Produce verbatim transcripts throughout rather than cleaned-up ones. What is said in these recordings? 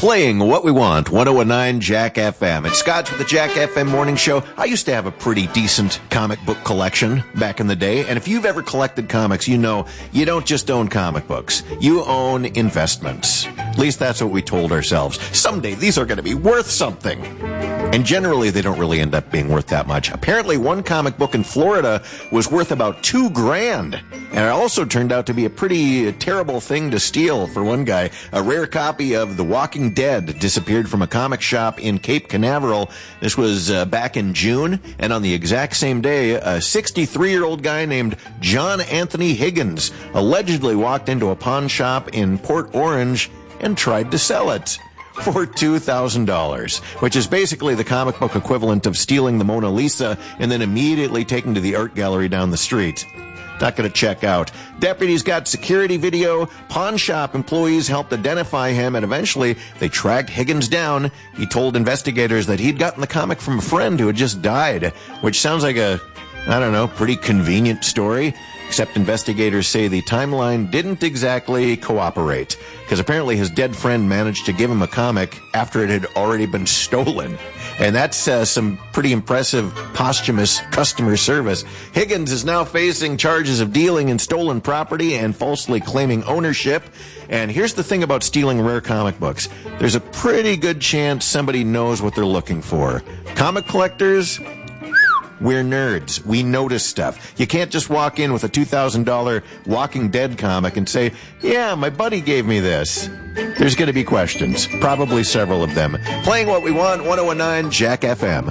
Playing What We Want, one oh one point nine Jack F M. It's Scott with the Jack F M Morning Show. I used to have a pretty decent comic book collection back in the day, and if you've ever collected comics, you know you don't just own comic books. You own investments. At least that's what we told ourselves. Someday these are going to be worth something. And generally, they don't really end up being worth that much. Apparently, one comic book in Florida was worth about two grand. And it also turned out to be a pretty terrible thing to steal for one guy. A rare copy of The Walking Dead disappeared from a comic shop in Cape Canaveral. This was uh, back in June. And on the exact same day, a sixty-three-year-old guy named John Anthony Higgins allegedly walked into a pawn shop in Port Orange and tried to sell it for two thousand dollars, which is basically the comic book equivalent of stealing the Mona Lisa and then immediately taking to the art gallery down the street. Not going to check out. Deputies got security video. Pawn shop employees helped identify him, and eventually they tracked Higgins down. He told investigators that he'd gotten the comic from a friend who had just died, which sounds like a, I don't know, pretty convenient story. Except investigators say the timeline didn't exactly cooperate, because apparently his dead friend managed to give him a comic after it had already been stolen. And that's uh, some pretty impressive posthumous customer service. Higgins is now facing charges of dealing in stolen property and falsely claiming ownership. And here's the thing about stealing rare comic books. There's a pretty good chance somebody knows what they're looking for. Comic collectors, we're nerds. We notice stuff. You can't just walk in with a two thousand dollars Walking Dead comic and say, yeah, my buddy gave me this. There's going to be questions. Probably several of them. Playing What We Want, one oh one nine Jack F M.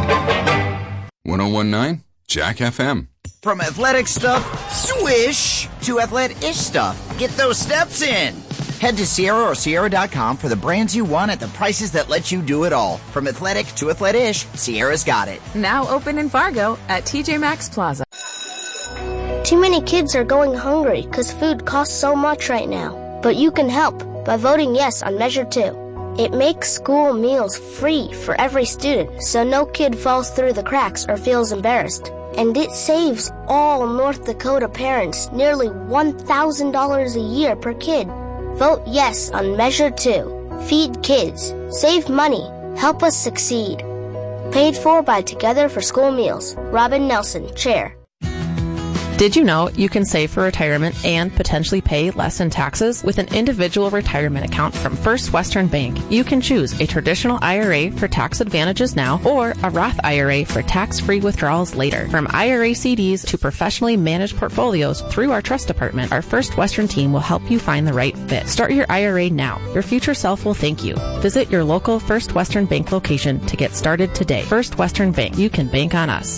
one oh one nine Jack F M. From athletic stuff, swish, to athletic-ish stuff. Get those steps in. Head to Sierra or Sierra dot com for the brands you want at the prices that let you do it all. From athletic to athletic-ish, Sierra's got it. Now open in Fargo at T J Maxx Plaza. Too many kids are going hungry because food costs so much right now. But you can help by voting yes on Measure two. It makes school meals free for every student, so no kid falls through the cracks or feels embarrassed. And it saves all North Dakota parents nearly one thousand dollars a year per kid. Vote yes on Measure two. Feed kids. Save money. Help us succeed. Paid for by Together for School Meals. Robin Nelson, Chair. Did you know you can save for retirement and potentially pay less in taxes with an individual retirement account from First Western Bank? You can choose a traditional I R A for tax advantages now or a Roth I R A for tax-free withdrawals later. From I R A C Ds to professionally managed portfolios through our trust department, our First Western team will help you find the right fit. Start your I R A now. Your future self will thank you. Visit your local First Western Bank location to get started today. First Western Bank. You can bank on us.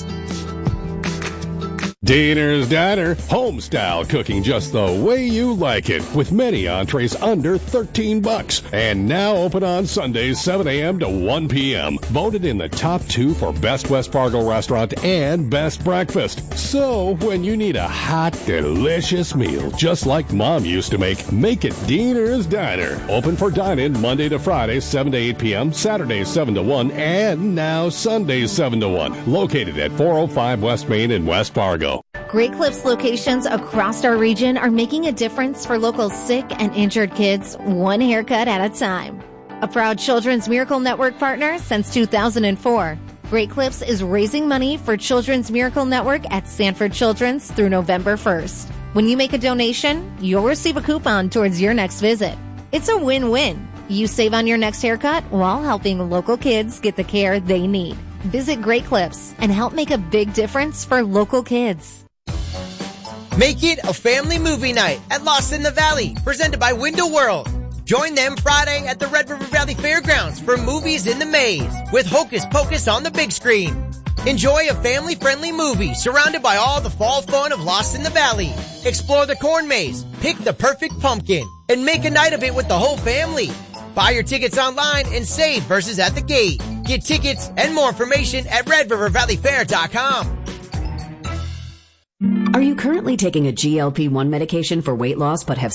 Diener's Diner, home-style cooking just the way you like it, with many entrees under thirteen bucks. And now open on Sundays, seven a.m. to one p.m. Voted in the top two for Best West Fargo Restaurant and Best Breakfast. So, when you need a hot, delicious meal, just like Mom used to make, make it Diener's Diner. Open for dine-in Monday to Friday, seven to eight p.m., Saturdays, seven to one, and now Sundays, seven to one. Located at four oh five West Main in West Fargo. Great Clips locations across our region are making a difference for local sick and injured kids, one haircut at a time. A proud Children's Miracle Network partner since two thousand four, Great Clips is raising money for Children's Miracle Network at Sanford Children's through November first. When you make a donation, you'll receive a coupon towards your next visit. It's a win-win. You save on your next haircut while helping local kids get the care they need. Visit Great Clips and help make a big difference for local kids. Make it a family movie night at Lost in the Valley, presented by Window World. Join them Friday at the Red River Valley Fairgrounds for Movies in the Maze with Hocus Pocus on the big screen. Enjoy a family-friendly movie surrounded by all the fall fun of Lost in the Valley. Explore the corn maze, pick the perfect pumpkin, and make a night of it with the whole family. Buy your tickets online and save versus at the gate. Get tickets and more information at red river valley fair dot com. Are you currently taking a G L P one medication for weight loss but have